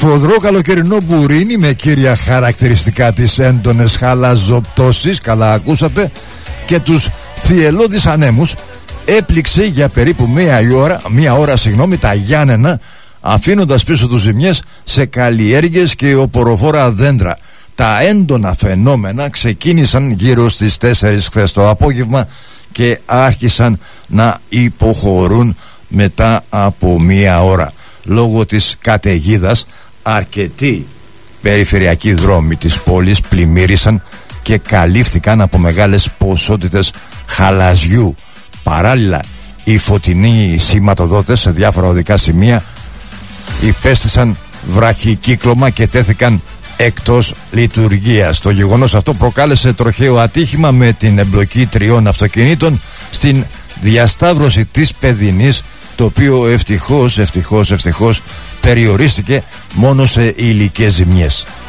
Σφοδρό καλοκαιρινό μπουρίνι με κύρια χαρακτηριστικά τις έντονες χαλαζοπτώσεις, καλά ακούσατε, και τους θυελλώδεις ανέμους, έπληξε για περίπου μία ώρα τα Γιάννενα, αφήνοντας πίσω τους ζημιές σε καλλιέργειες και οποροφόρα δέντρα. Τα έντονα φαινόμενα ξεκίνησαν γύρω στις 4 χθες το απόγευμα και άρχισαν να υποχωρούν μετά από μία ώρα. Λόγω της καταιγίδας, αρκετοί περιφερειακοί δρόμοι της πόλης πλημμύρισαν και καλύφθηκαν από μεγάλες ποσότητες χαλαζιού. Παράλληλα, οι φωτεινοί σηματοδότες σε διάφορα οδικά σημεία υπέστησαν βραχικύκλωμα και τέθηκαν εκτός λειτουργίας. Το γεγονός αυτό προκάλεσε τροχαίο ατύχημα με την εμπλοκή 3 αυτοκινήτων στην διασταύρωση της Πεδινής, το οποίο ευτυχώς περιορίστηκε μόνο σε υλικές ζημιές.